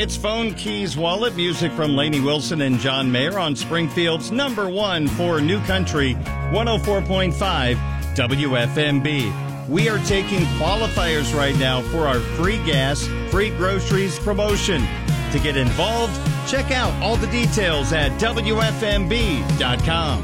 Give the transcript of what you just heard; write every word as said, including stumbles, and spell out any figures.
It's Phone Keys Wallet, music from Lainey Wilson and John Mayer on Springfield's number one for New Country, one oh four point five W F M B. We are taking qualifiers right now for our free gas, free groceries promotion. To get involved, check out all the details at W F M B dot com.